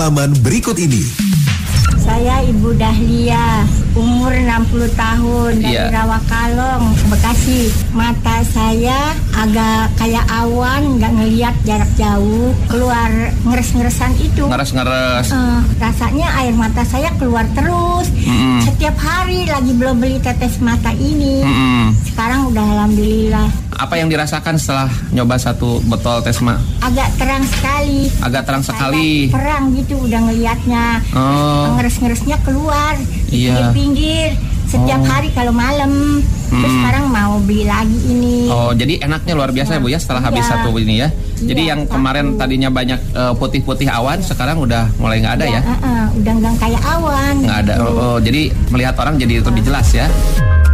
Pengalaman berikut ini. Saya Ibu Dahlia, umur 60 tahun, dari Rawakalong, Bekasi. Mata saya agak kayak awan, nggak ngelihat jarak jauh, keluar ngeres-ngeresan itu. Ngeres-ngeres. Rasanya air mata saya keluar terus. Setiap hari lagi belum beli tetes mata ini. Sekarang udah alhamdulillah. Apa yang dirasakan setelah nyoba satu botol Tesma? Agak terang sekali. Agak terang sekali. Terang gitu udah ngelihatnya. Ngeres-ngeresnya keluar di pinggir-pinggir. Setiap hari kalau malam. Terus sekarang mau beli lagi ini. Oh, jadi enaknya luar biasa ya Bu ya setelah habis satu ini ya. Jadi yang kemarin tadinya banyak putih-putih awan, sekarang udah mulai nggak ada ya? Udah nggak kayak awan. Nggak ada. Jadi melihat orang jadi lebih jelas ya.